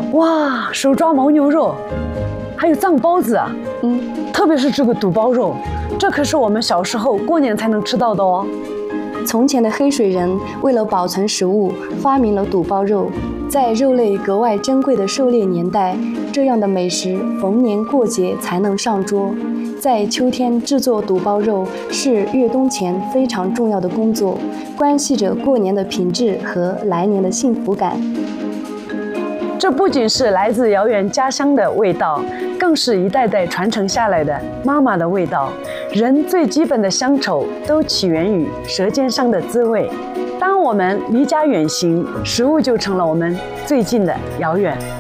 哇，手抓牦牛肉，还有藏包子啊！特别是这个肚包肉，这可是我们小时候过年才能吃到的哦。 从前的黑水人为了保存食物，发明了肚包肉。在肉类格外珍贵的狩猎年代，这样的美食逢年过节才能上桌。在秋天制作肚包肉是越冬前非常重要的工作，关系着过年的品质和来年的幸福感。 这不仅是来自遥远家乡的味道，更是一代代传承下来的妈妈的味道。人最基本的乡愁都起源于舌尖上的滋味。当我们离家远行，食物就成了我们最近的遥远。